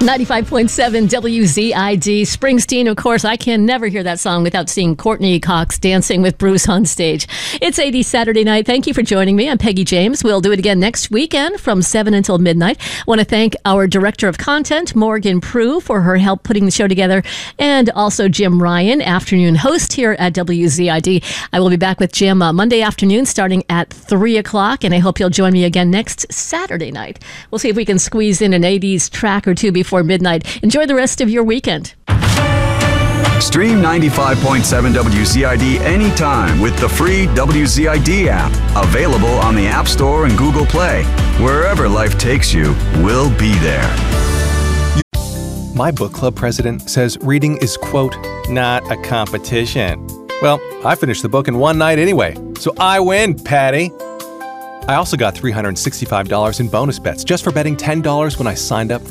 95.7 WZID. Springsteen, of course. I can never hear that song without seeing Courtney Cox dancing with Bruce on stage. It's 80 Saturday night. Thank you for joining me. I'm Peggy James. We'll do it again next weekend from 7 until midnight. I want to thank our Director of Content, Morgan Prue, for her help putting the show together, and also Jim Ryan, afternoon host here at WZID. I will be back with Jim Monday afternoon starting at 3 o'clock, and I hope you'll join me again next Saturday night. We'll see if we can squeeze in an 80s track or two before midnight. Enjoy the rest of your weekend. Stream 95.7 WZID anytime with the free WZID app. Available on the App Store and Google Play. Wherever life takes you, we'll be there. My book club president says reading is, quote, not a competition. Well, I finished the book in one night anyway, so I win, Patty. I also got $365 in bonus bets just for betting $10 when I signed up